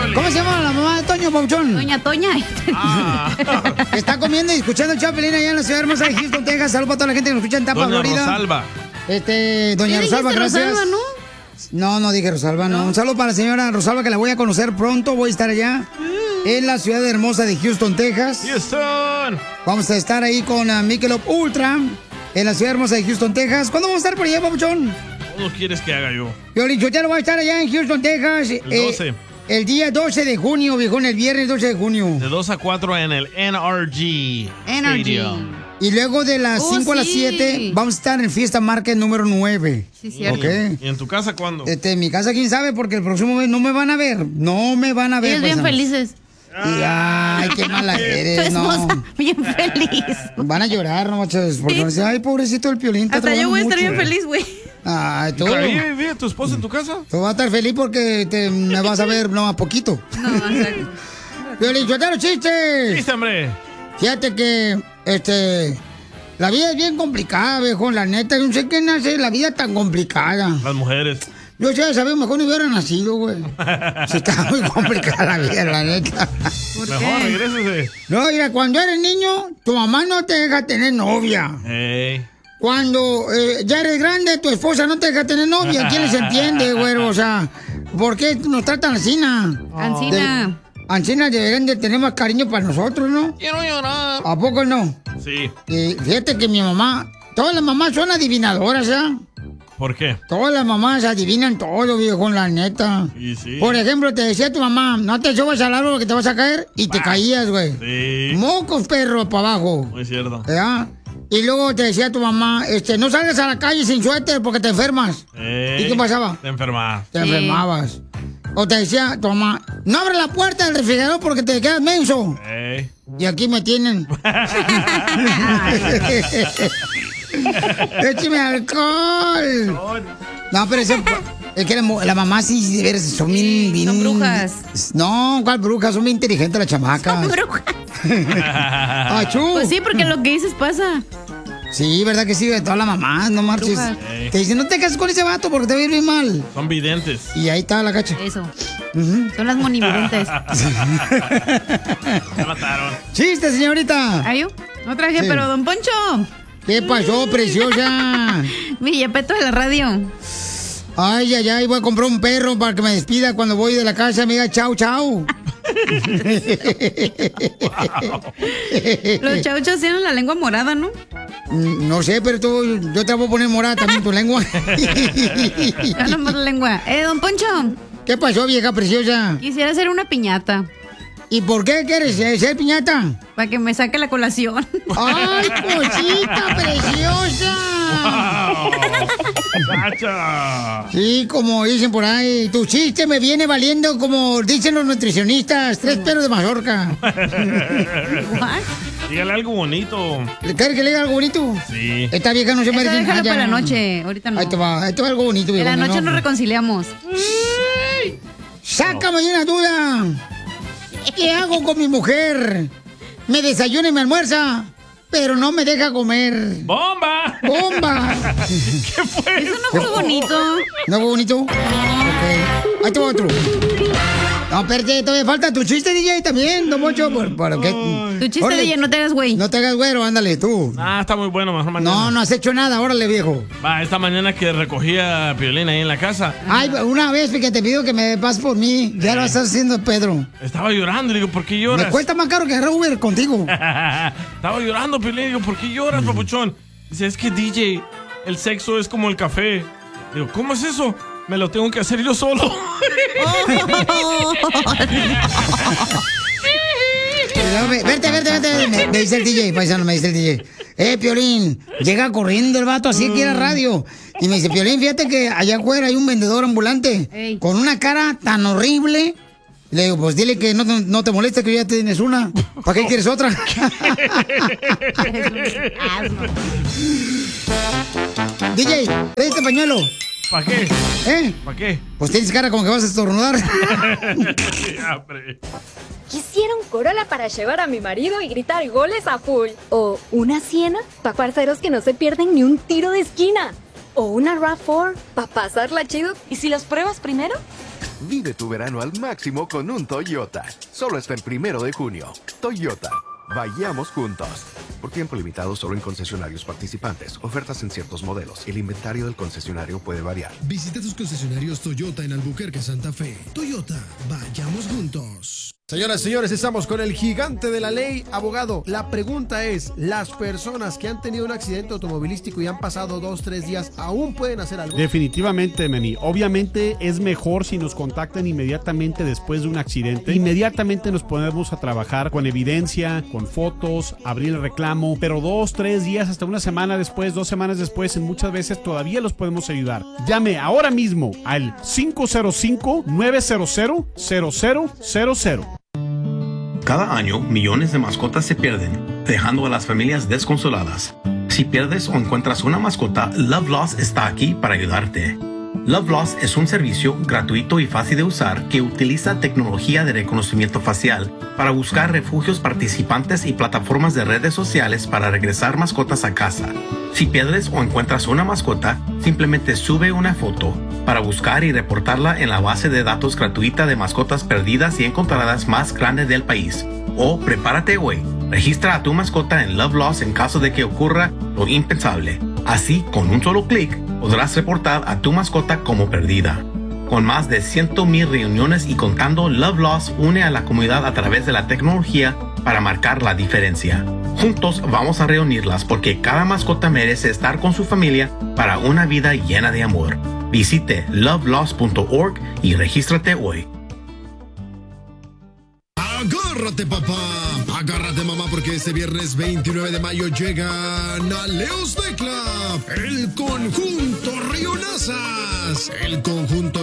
¿Cómo se llama la mamá de Toño, Pauchón? Doña Toña. Está comiendo y escuchando el Chapelín allá en la ciudad hermosa de Houston, Texas. Saludos para toda la gente que nos escucha en Tampa, Doña Florida. Rosalba. Doña Rosalba, gracias. Rosalba, ¿no? No dije Rosalba, no. Un saludo para la señora Rosalba, que la voy a conocer pronto. Voy a estar allá en la ciudad hermosa de Houston, Texas. Houston. Vamos a estar ahí con Michelob Ultra en la ciudad hermosa de Houston, Texas. ¿Cuándo vamos a estar por allá, papuchón? ¿Cómo quieres que haga yo? Yo voy a estar allá en Houston, Texas. El 12. El día 12 de junio, viejón, el viernes 12 de junio. De 2 a 4 en el NRG Stadium. Y luego de las 5 a las 7 vamos a estar en Fiesta Market número 9. Sí, cierto. Okay. ¿Y en tu casa cuándo? En mi casa, quién sabe, porque el próximo mes no me van a ver. No me van a ver. Ellos bien felices. Y, ay, qué mala eres, Tu no. esposa bien feliz. Van a llorar, no, machos, porque van a decir, ay, pobrecito el Piolín. está Hasta yo voy a estar bien mucho. feliz, güey. Ay, tú. ¿Vive tu esposa en tu casa? Tú vas a estar feliz porque me vas a ver no a poquito. No, exacto. Piolín, suéltalo, chistes. Sí, hombre. Fíjate que, la vida es bien complicada, viejo, la neta. Yo no sé qué nace la vida tan complicada. Las mujeres. Yo ya sabía, mejor no hubiera nacido, güey. Se está muy complicada la vida, la neta. Mejor regrésese. No, mira, cuando eres niño, tu mamá no te deja tener novia. Hey. Cuando ya eres grande, tu esposa no te deja tener novia. ¿Quién les entiende, güey? O sea, ¿por qué nos tratan así? Ancina. Ancina deberían de tener más cariño para nosotros, ¿no? Quiero llorar. ¿A poco no? Sí. Fíjate que mi mamá, todas las mamás son adivinadoras, ¿ya? ¿Por qué? Todas las mamás adivinan todo, viejo, la neta. Y sí. Por ejemplo, te decía tu mamá, no te subas al árbol que te vas a caer y te caías, güey. Sí. Mocos, perro, para abajo. Muy cierto. ¿Ya? Y luego te decía tu mamá, no salgas a la calle sin suéter porque te enfermas. Ey. ¿Y qué pasaba? Te enfermas. Te enfermabas. O te decía tu mamá, no abres la puerta del refrigerador porque te quedas menso. Ey. Y aquí me tienen. ¡Écheme alcohol! No, pero eso, es que la mamá sí, de veras, son bien... Son brujas. No, ¿cuál brujas? Son bien inteligentes las chamacas. Son brujas. ¡Achú! Pues sí, porque lo que dices pasa. Sí, ¿verdad que sí? De todas las mamás, no marches. Brujas. Te dicen, no te cases con ese vato porque te va a ir bien mal. Son videntes. Y ahí está la cacha. Eso. Son las monividentes. Me mataron. ¡Chiste, señorita! ¿Ayo? No traje, Sí. pero don Poncho. ¿Qué pasó, preciosa? Mi yepeto de la radio. Ay, ay, ay, voy a comprar un perro para que me despida cuando voy de la casa. Me diga chau, chau. Los chauchos tienen la lengua morada, ¿no? No sé, pero yo te voy a poner morada también tu lengua. Ya nomás la lengua. Don Poncho. ¿Qué pasó, vieja preciosa? Quisiera hacer una piñata. ¿Y por qué quieres ser piñata? Para que me saque la colación. ¡Ay, cosita preciosa! ¡Sacha! Sí, como dicen por ahí, tu chiste me viene valiendo, como dicen los nutricionistas, 3 pelos de mazorca. Dígale algo bonito. ¿Quieres que le diga algo bonito? Sí. Esta vieja no se merece Déjalo nada. para la noche. Ahorita no. Ahí te va algo bonito. En la vieja, noche nos reconciliamos. ¡Sácame de una duda! ¿Qué hago con mi mujer? Me desayuna y me almuerza, pero no me deja comer. ¡Bomba! ¡Bomba! ¿Qué fue Eso no fue bonito. ¿No fue bonito? Ok. Ahí te va otro. No, espérate, todavía falta tu chiste, DJ, también, don Mocho. ¿Por qué? Tu chiste, Órale. DJ, no te hagas güey. No te hagas güero, ándale, tú. Ah, está muy bueno, mejor mañana. No, no has hecho nada, órale, viejo. Va, esta mañana que recogía a Piolín ahí en la casa, Ay, una vez que te pido que me pases por mí, ya lo estás haciendo, Pedro. estaba llorando. Le digo, ¿por qué lloras? Me cuesta más caro que agarrar Uber contigo. Estaba llorando, Piolín. Digo, ¿por qué lloras, papuchón? Dice, es que DJ, el sexo es como el café. Digo, ¿cómo es eso? Me lo tengo que hacer yo solo. Verte, me dice el DJ, paisano, me dice el DJ. Piolín, llega corriendo el vato así aquí a la radio. Y me dice, Piolín, fíjate que allá afuera hay un vendedor ambulante. Ey. Con una cara tan horrible. Le digo, pues dile que no te moleste que ya tienes una. ¿Para qué quieres otra? DJ, trae este pañuelo. ¿Para qué? ¿Para qué? Pues tienes cara como que vas a estornudar. Quisiera un Corolla para llevar a mi marido y gritar goles a full. O una Siena para parceros que no se pierden ni un tiro de esquina. O una RAV4 para pasarla chido. ¿Y si las pruebas primero? Vive tu verano al máximo con un Toyota. Solo hasta el 1 de junio. Toyota. Vayamos juntos. Por tiempo limitado solo en concesionarios participantes. Ofertas en ciertos modelos. El inventario del concesionario puede variar. Visita tus concesionarios Toyota en Albuquerque, Santa Fe. Toyota, vayamos juntos. Señoras y señores, estamos con el gigante de la ley, abogado. La pregunta es, ¿las personas que han tenido un accidente automovilístico y han pasado 2-3 días aún pueden hacer algo? Definitivamente, Manny. Obviamente es mejor si nos contactan inmediatamente después de un accidente. Inmediatamente nos ponemos a trabajar con evidencia, con fotos, abrir el reclamo, pero 2-3 días, hasta una semana después, 2 semanas después, en muchas veces todavía los podemos ayudar. Llame ahora mismo al 505-900-0000. Cada año, millones de mascotas se pierden, dejando a las familias desconsoladas. Si pierdes o encuentras una mascota, Love Lost está aquí para ayudarte. Love Lost es un servicio gratuito y fácil de usar que utiliza tecnología de reconocimiento facial para buscar refugios participantes y plataformas de redes sociales para regresar mascotas a casa. Si pierdes o encuentras una mascota, simplemente sube una foto para buscar y reportarla en la base de datos gratuita de mascotas perdidas y encontradas más grande del país. O prepárate hoy. Registra a tu mascota en Love Lost en caso de que ocurra lo impensable. Así, con un solo clic, podrás reportar a tu mascota como perdida. Con más de 100,000 reuniones y contando, Love Lost une a la comunidad a través de la tecnología para marcar la diferencia. Juntos vamos a reunirlas porque cada mascota merece estar con su familia para una vida llena de amor. Visite lovelost.org y regístrate hoy. Agárrate, papá. Agárrate, mamá, porque este viernes 29 de mayo llegan a Leos Day Club, el conjunto Rionazas. El conjunto